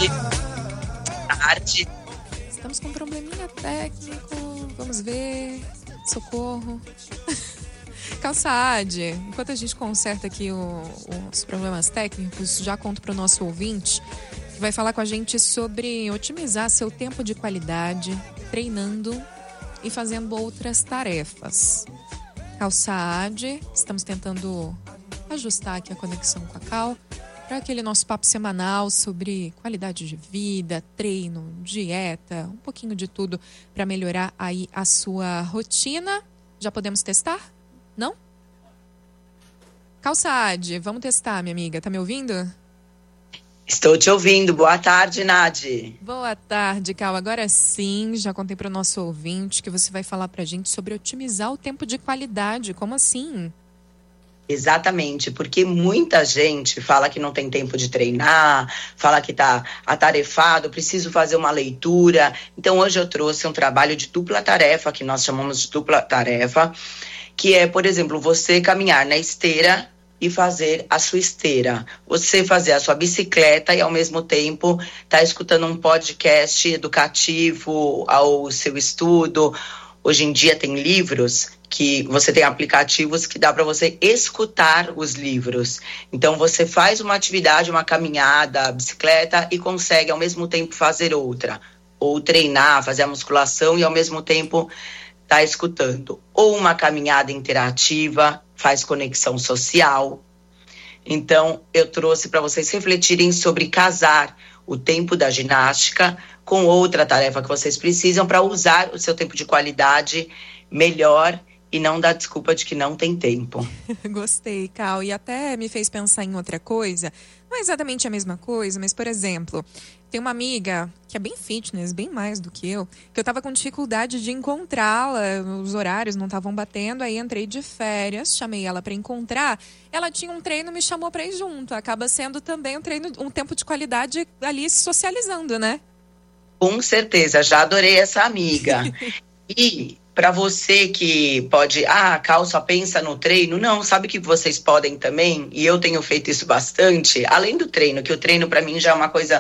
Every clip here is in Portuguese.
Tarde. Estamos com um probleminha técnico. Vamos ver. Socorro. Calçade, enquanto a gente conserta aqui os problemas técnicos, já conto para o nosso ouvinte que vai falar com a gente sobre otimizar seu tempo de qualidade, treinando e fazendo outras tarefas. Calçade, estamos tentando ajustar aqui a conexão com a Cal para aquele nosso papo semanal sobre qualidade de vida, treino, dieta, um pouquinho de tudo para melhorar aí a sua rotina. Já podemos testar? Não? Calçade, vamos testar, minha amiga. Tá me ouvindo? Estou te ouvindo. Boa tarde, Nadi. Boa tarde, Cal. Agora sim, já contei para o nosso ouvinte que você vai falar pra gente sobre otimizar o tempo de qualidade. Como assim? Exatamente, porque muita gente fala que não tem tempo de treinar, fala que está atarefado, preciso fazer uma leitura. Então, hoje eu trouxe um trabalho de dupla tarefa, que nós chamamos de dupla tarefa, que é, por exemplo, você caminhar na esteira e fazer a sua esteira. Você fazer a sua bicicleta e, ao mesmo tempo, estar escutando um podcast educativo ao seu estudo. Hoje em dia tem livros que você tem aplicativos que dá para você escutar os livros. Então, você faz uma atividade, uma caminhada, bicicleta e consegue, ao mesmo tempo, fazer outra. Ou treinar, fazer a musculação e, ao mesmo tempo, tá escutando. Ou uma caminhada interativa, faz conexão social. Então, eu trouxe para vocês refletirem sobre casar o tempo da ginástica com outra tarefa que vocês precisam para usar o seu tempo de qualidade melhor e não dar desculpa de que não tem tempo. Gostei, Cal. E até me fez pensar em outra coisa. Não é exatamente a mesma coisa, mas, por exemplo, tem uma amiga que é bem fitness, bem mais do que eu tava com dificuldade de encontrá-la, os horários não estavam batendo, aí entrei de férias, chamei ela para encontrar, ela tinha um treino, me chamou para ir junto. Acaba sendo também um treino, um tempo de qualidade ali socializando, né? Com certeza, já adorei essa amiga. E para você que pode, a Cal só pensa no treino, não, sabe que vocês podem também, e eu tenho feito isso bastante, além do treino, que o treino para mim já é uma coisa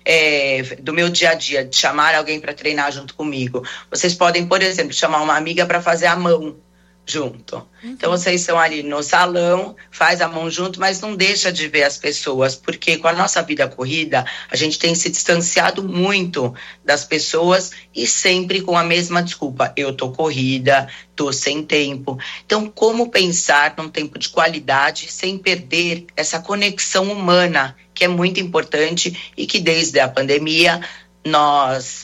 do meu dia a dia, de chamar alguém para treinar junto comigo. Vocês podem, por exemplo, chamar uma amiga para fazer a mão junto. Então vocês estão ali no salão, faz a mão junto, mas não deixa de ver as pessoas, porque com a nossa vida corrida, a gente tem se distanciado muito das pessoas e sempre com a mesma desculpa, eu tô corrida, tô sem tempo. Então, como pensar num tempo de qualidade sem perder essa conexão humana, que é muito importante e que desde a pandemia nós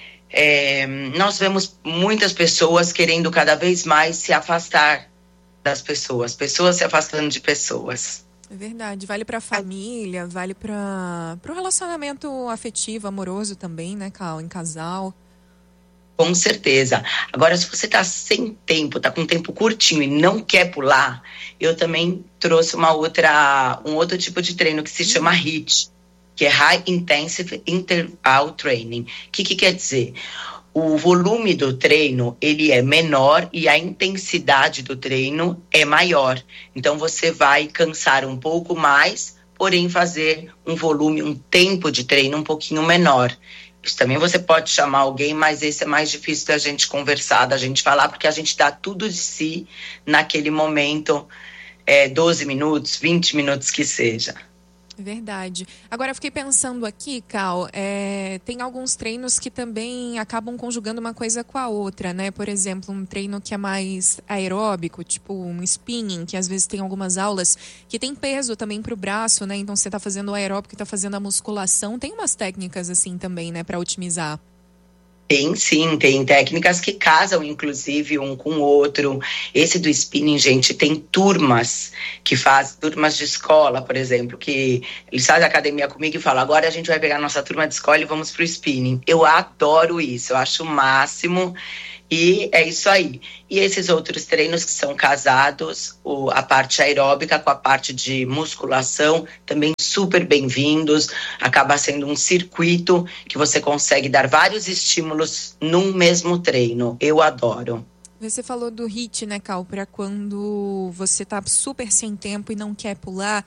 vemos muitas pessoas querendo cada vez mais se afastar das pessoas se afastando de pessoas. É verdade, vale para a família, vale para o relacionamento afetivo, amoroso também, né, Cal, em casal. Com certeza. Agora, se você tá sem tempo, tá com tempo curtinho e não quer pular, eu também trouxe um outro tipo de treino que se chama HIIT, que é High Intensive Interval Training. O que quer dizer? O volume do treino, ele é menor e a intensidade do treino é maior. Então, você vai cansar um pouco mais, porém fazer um volume, um tempo de treino um pouquinho menor. Isso também você pode chamar alguém, mas esse é mais difícil da gente conversar, da gente falar, porque a gente dá tudo de si naquele momento, 12 minutos, 20 minutos que seja. Verdade. Agora, eu fiquei pensando aqui, Cal, tem alguns treinos que também acabam conjugando uma coisa com a outra, né? Por exemplo, um treino que é mais aeróbico, tipo um spinning, que às vezes tem algumas aulas que tem peso também pro braço, né? Então, você tá fazendo o aeróbico e tá fazendo a musculação. Tem umas técnicas assim também, né? Para otimizar. Tem sim, tem técnicas que casam, inclusive, um com o outro. Esse do spinning, gente, tem turmas que fazem, turmas de escola, por exemplo, que eles fazem academia comigo e falam, agora a gente vai pegar nossa turma de escola e vamos pro spinning. Eu adoro isso, eu acho o máximo. E é isso aí. E esses outros treinos que são casados, a parte aeróbica com a parte de musculação, também super bem-vindos. Acaba sendo um circuito que você consegue dar vários estímulos num mesmo treino. Eu adoro. Você falou do HIIT, né, Cal? Para quando você tá super sem tempo e não quer pular.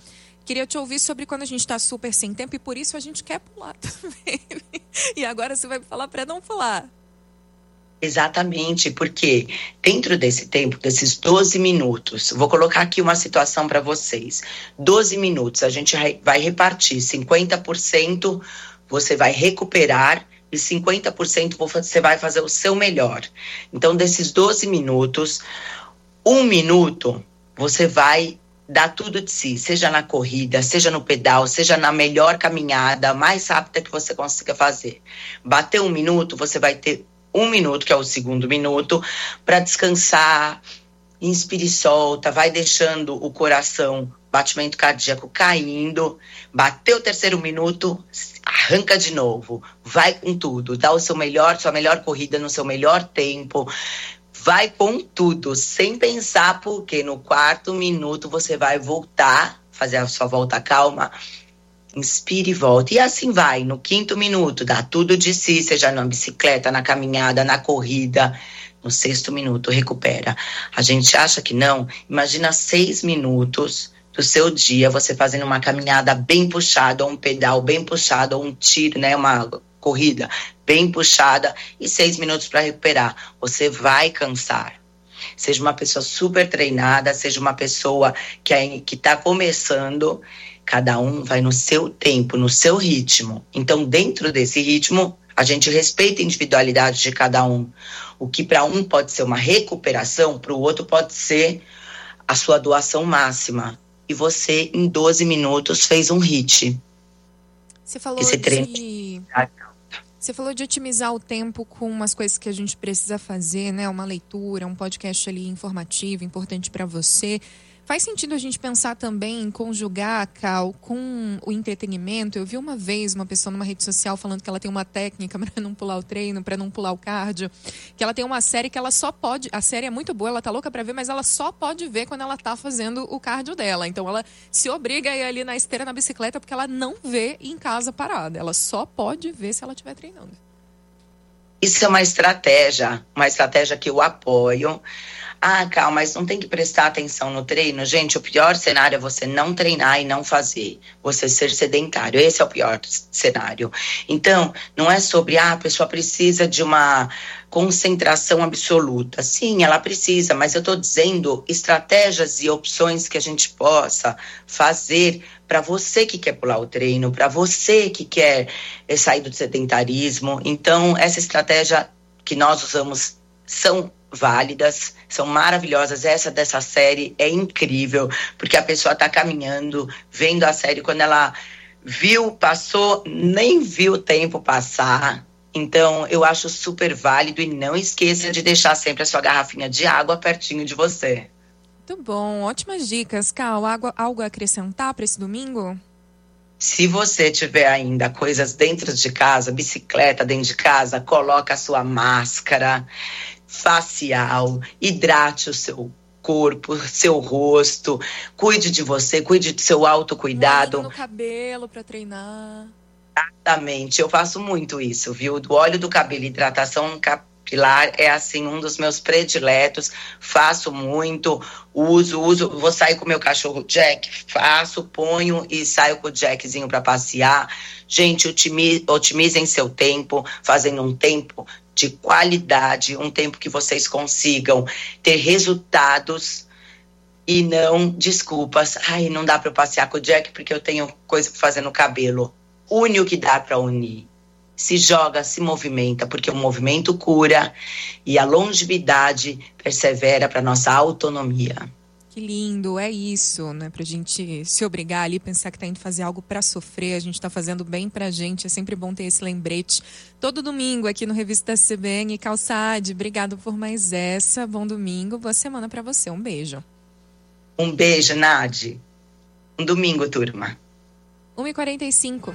Queria te ouvir sobre quando a gente está super sem tempo e por isso a gente quer pular também. E agora você vai me falar para não pular. Exatamente, porque dentro desse tempo, desses 12 minutos, vou colocar aqui uma situação para vocês. 12 minutos, a gente vai repartir 50%, você vai recuperar e 50% você vai fazer o seu melhor. Então, desses 12 minutos, 1 minuto você vai dar tudo de si, seja na corrida, seja no pedal, seja na melhor caminhada, mais rápida que você consiga fazer. Bateu 1 minuto, você vai ter 1 minuto, que é o segundo minuto, para descansar, inspire e solta, vai deixando o coração, batimento cardíaco caindo, bateu o 3º minuto, arranca de novo, vai com tudo, dá o seu melhor, sua melhor corrida no seu melhor tempo, vai com tudo, sem pensar, porque no 4º minuto você vai voltar, fazer a sua volta calma, inspire e volta. E assim vai, no 5º minuto, dá tudo de si, seja na bicicleta, na caminhada, na corrida. No 6º minuto, recupera. A gente acha que não. Imagina 6 minutos do seu dia, você fazendo uma caminhada bem puxada, ou um pedal bem puxado, ou um tiro, né, uma corrida bem puxada, e 6 minutos para recuperar. Você vai cansar. Seja uma pessoa super treinada, seja uma pessoa que está começando, cada um vai no seu tempo, no seu ritmo. Então, dentro desse ritmo, a gente respeita a individualidade de cada um. O que para um pode ser uma recuperação, para o outro pode ser a sua doação máxima. E você, em 12 minutos, fez um hit. Você falou Você falou de otimizar o tempo com umas coisas que a gente precisa fazer, né? Uma leitura, um podcast ali informativo, importante para você. Faz sentido a gente pensar também em conjugar, Cal, com o entretenimento? Eu vi uma vez uma pessoa numa rede social falando que ela tem uma técnica para não pular o treino, para não pular o cardio, que ela tem uma série que ela só pode... A série é muito boa, ela tá louca para ver, mas ela só pode ver quando ela tá fazendo o cardio dela. Então ela se obriga a ir ali na esteira, na bicicleta, porque ela não vê em casa parada. Ela só pode ver se ela estiver treinando. Isso é uma estratégia que eu apoio. Ah, calma, mas não tem que prestar atenção no treino? Gente, o pior cenário é você não treinar e não fazer. Você ser sedentário. Esse é o pior cenário. Então, não é sobre, a pessoa precisa de uma concentração absoluta. Sim, ela precisa, mas eu estou dizendo estratégias e opções que a gente possa fazer para você que quer pular o treino, para você que quer sair do sedentarismo. Então, essa estratégia que nós usamos são válidas, são maravilhosas. Essa dessa série é incrível, porque a pessoa está caminhando, vendo a série, quando ela viu, passou, nem viu o tempo passar. Então, eu acho super válido, e não esqueça de deixar sempre a sua garrafinha de água pertinho de você. Muito bom, ótimas dicas. Cal, algo a acrescentar para esse domingo? Se você tiver ainda coisas dentro de casa, bicicleta dentro de casa, coloca a sua máscara facial, hidrate o seu corpo, seu rosto, cuide de você, cuide do seu autocuidado. No cabelo para treinar. Exatamente, eu faço muito isso, viu? Do óleo do cabelo, hidratação capilar é assim um dos meus prediletos, faço muito, uso, vou sair com o meu cachorro Jack, ponho e saio com o Jackzinho para passear. Gente, otimizem seu tempo, fazendo um tempo de qualidade, um tempo que vocês consigam ter resultados e não desculpas. Ai, não dá para eu passear com o Jack porque eu tenho coisa para fazer no cabelo. Une o que dá para unir. Se joga, se movimenta, porque o movimento cura e a longevidade persevera para nossa autonomia. Que lindo, é isso, né? Pra gente se obrigar ali, pensar que tá indo fazer algo pra sofrer, a gente tá fazendo bem pra gente, é sempre bom ter esse lembrete. Todo domingo aqui no Revista da CBN. Cal Saad, obrigado por mais essa, bom domingo, boa semana pra você, um beijo. Um beijo, Nadi. Um domingo, turma. 1h45.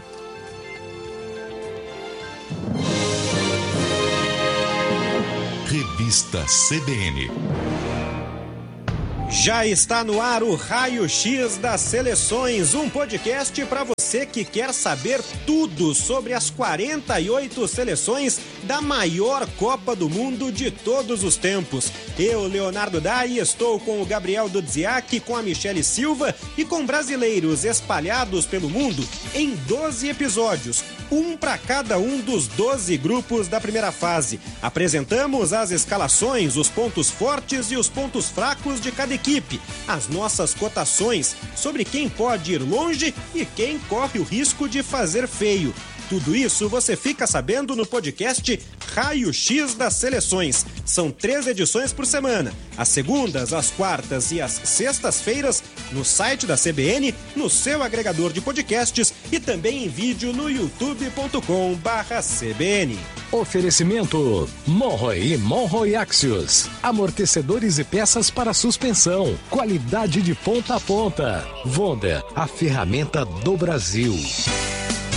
Revista CBN. Já está no ar o Raio X das Seleções, um podcast para você que quer saber tudo sobre as 48 seleções da maior Copa do Mundo de todos os tempos. Eu, Leonardo Dai, estou com o Gabriel Dudziak, com a Michele Silva e com brasileiros espalhados pelo mundo em 12 episódios, um para cada um dos 12 grupos da primeira fase. Apresentamos as escalações, os pontos fortes e os pontos fracos de cada equipe, as nossas cotações sobre quem pode ir longe e quem corre o risco de fazer feio. Tudo isso você fica sabendo no podcast Raio X das Seleções. São 3 edições por semana, às segundas, às quartas e às sextas-feiras, no site da CBN, no seu agregador de podcasts e também em vídeo no youtube.com/CBN. Oferecimento Monroe e Monroe Axios. Amortecedores e peças para suspensão. Qualidade de ponta a ponta. Wonder, a ferramenta do Brasil.